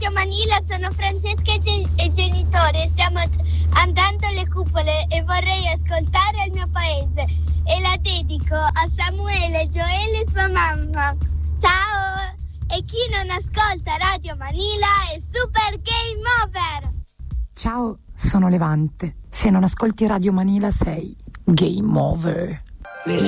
Radio Manila, sono Francesca e genitore. Stiamo andando alle cupole e vorrei ascoltare il mio paese e la dedico a Samuele, Gioele e sua mamma. Ciao! E chi non ascolta Radio Manila è Super Game Over! Ciao, sono Levante. Se non ascolti Radio Manila sei Game Over.